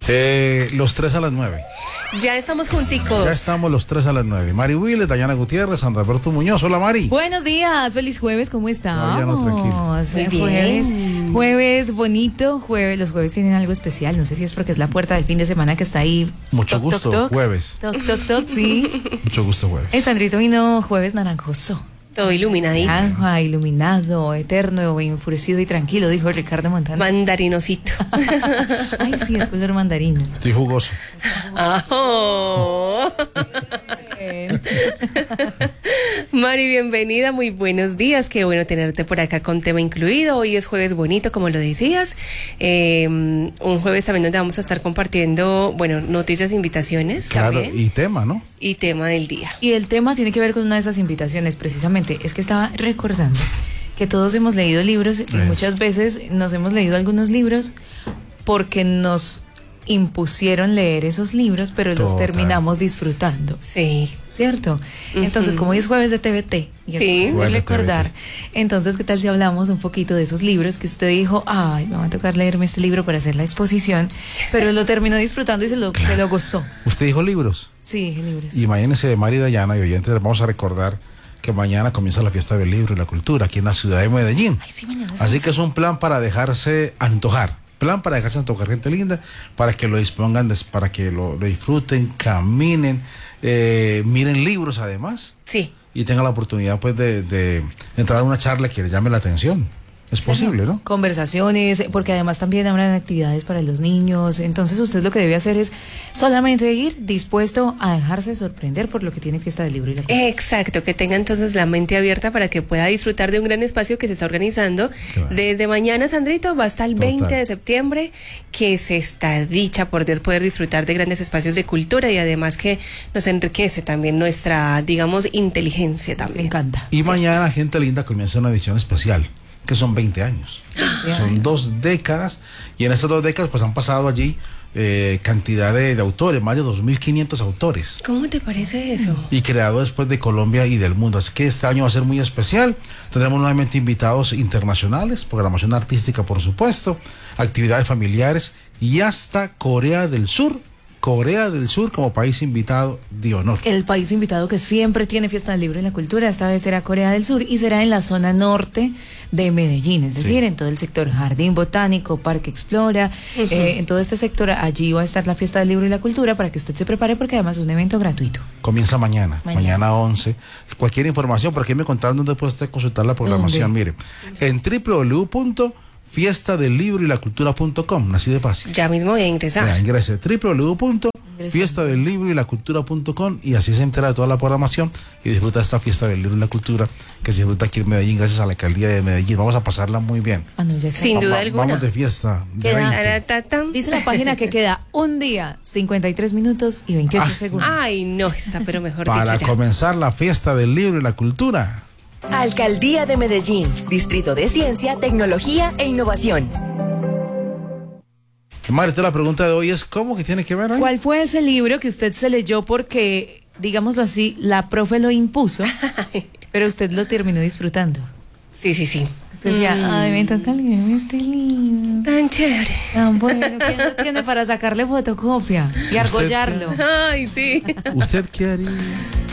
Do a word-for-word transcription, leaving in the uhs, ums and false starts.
Eh, los tres a las nueve. Ya estamos junticos. Ya estamos los tres a las nueve. Mari Willes, Dayana Gutiérrez, Sandra Alberto Muñoz. Hola, Mari. Buenos días, feliz jueves, ¿cómo estamos? Todavía no, tranquilo. Muy bien. Jueves, jueves bonito, jueves, los jueves tienen algo especial, no sé si es porque es la puerta del fin de semana que está ahí. Mucho Toc, gusto, toc, toc. jueves. Toc, toc, toc, sí. Mucho gusto, jueves. El Sandrito vino jueves naranjoso. Todo iluminadito. Naranja, iluminado, eterno, enfurecido y tranquilo, dijo Ricardo Montana. Mandarinosito. Ay, sí, es color mandarino. Estoy jugoso. Ajo. Bien. Mari, bienvenida, muy buenos días, qué bueno tenerte por acá con tema incluido. Hoy es jueves bonito, como lo decías, eh, un jueves también donde vamos a estar compartiendo, bueno, noticias, invitaciones, Claro, también, y tema, ¿no? y tema del día. Y el tema tiene que ver con una de esas invitaciones, precisamente. Es que estaba recordando que todos hemos leído libros y Eso. muchas veces nos hemos leído algunos libros porque nos impusieron leer esos libros, pero los Total. terminamos disfrutando. Sí. ¿Cierto? Entonces, Ujú. como hoy es jueves de T V T, y Sí. es Bueno, recordar, T V entonces, ¿qué tal si hablamos un poquito de esos libros que usted dijo, ay, me va a tocar leerme este libro para hacer la exposición, pero lo terminó disfrutando y se lo, se lo gozó? Usted dijo libros. Sí, dije libros. Imagínense, Mari, Dayana y oyentes, vamos a recordar que mañana comienza la fiesta del libro y la cultura aquí en la ciudad de Medellín. Ay, sí, mañana es Así once. que es un plan para dejarse antojar. Plan para dejarse antojar, gente linda, para que lo dispongan, des- para que lo, lo disfruten, caminen, eh, miren libros además Sí. y tengan la oportunidad pues de, de entrar a una charla que les llame la atención. Es posible, ¿no? Conversaciones, porque además también habrán actividades para los niños. Entonces usted lo que debe hacer es solamente ir dispuesto a dejarse sorprender por lo que tiene Fiesta del Libro y la Cultura. Exacto, que tenga entonces la mente abierta para que pueda disfrutar de un gran espacio que se está organizando. Claro. Desde mañana, Sandrito, va hasta el Total. veinte de septiembre, que se está dicha por des- poder disfrutar de grandes espacios de cultura y además que nos enriquece también nuestra, digamos, inteligencia Me también. encanta. Y mañana, gente linda, comienza una edición especial, que son veinte años. Son dos décadas, y en esas dos décadas pues han pasado allí eh, cantidad de, de autores, más de dos mil quinientos autores ¿Cómo te parece eso? y creadores pues de Colombia y del mundo. Así que este año va a ser muy especial. Tendremos nuevamente invitados internacionales, programación artística por supuesto, actividades familiares y hasta Corea del Sur. Corea del Sur como país invitado de honor. El país invitado que siempre tiene Fiesta del Libro y la Cultura, esta vez será Corea del Sur y será en la zona norte de Medellín, es decir, Sí. en todo el sector Jardín Botánico, Parque Explora, eh, en todo este sector allí va a estar la Fiesta del Libro y la Cultura para que usted se prepare porque además es un evento gratuito. Comienza mañana, Mañana. mañana once. Cualquier información, por aquí me contaron dónde puede usted consultar la programación. ¿Dónde? Mire, en w w w punto fiesta del libro y la cultura punto com, así de fácil. Ya mismo voy a ingresar. Ya, ingrese w w w punto Ingresa. fiesta del libro y la cultura punto com y así se entera de toda la programación y disfruta esta fiesta del libro y la cultura que se disfruta aquí en Medellín gracias a la alcaldía de Medellín. Vamos a pasarla muy bien. Ah, no, ya está. Sin Va- duda va- alguna. Vamos de fiesta. De Queda- veinte. Taratatan. Dice la página que queda un día, cincuenta y tres minutos y veintiocho Ah. segundos. Ay, no, está pero mejor Para dicho ya. comenzar la fiesta del libro y la cultura. Alcaldía de Medellín, Distrito de Ciencia, Tecnología e Innovación. Marta, la pregunta de hoy es ¿cómo que tiene que ver hoy? ¿Cuál fue ese libro que usted se leyó porque, digámoslo así, la profe lo impuso, pero usted lo terminó disfrutando? Sí, sí, sí. Usted decía, Mm. ay, me toca leerme este libro. Tan chévere. Tan bueno, ¿quién lo tiene para sacarle fotocopia y argollarlo? Ay, sí. ¿Usted qué haría?